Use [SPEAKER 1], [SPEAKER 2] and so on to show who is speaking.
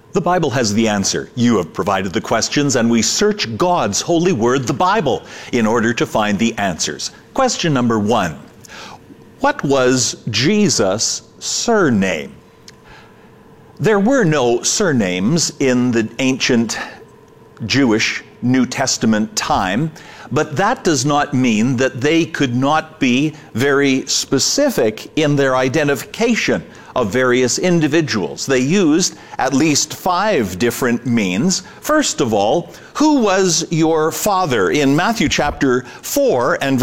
[SPEAKER 1] The Bible has the answer. You have provided the questions, and we search God's holy word, the Bible, in order to find the answers. Question number 1. What was Jesus' surname? There were no surnames in the ancient Jewish New Testament time, but that does not mean that they could not be very specific in their identification of various individuals. They used at least 5 different means. First of all, who was your father? In Matthew chapter 4 and